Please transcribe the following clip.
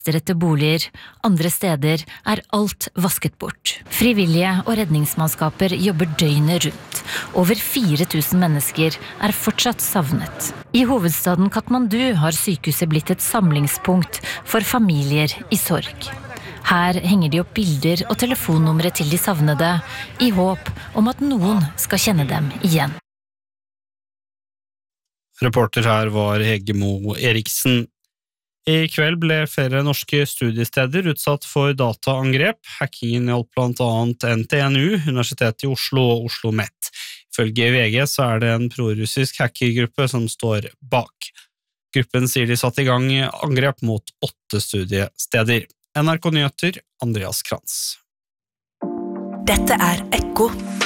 etter boliger, andre steder alt vasket bort. Frivillige og redningsmannskaper jobber døgnet rundt. Over 4000 mennesker fortsatt savnet. I hovedstaden Kathmandu har sykehuset blitt et samlingspunkt for familier i sorg. Her henger de opp bilder og telefonnumre til de savnede, i håp om at noen skal kjenne dem igjen. Reporter her var Hege Mo Eriksen. I kveld ble flere norske studiesteder utsatt for dataangrep. Hackingen hjalp blant annet NTNU, Universitetet i Oslo og Oslo Met. Ifølge VG så det en prorussisk hackergruppe som står bak. Gruppen sier de satte i gang angrep mot 8 studiesteder. NRK Nyheter, Andreas Krantz. Dette Ekko.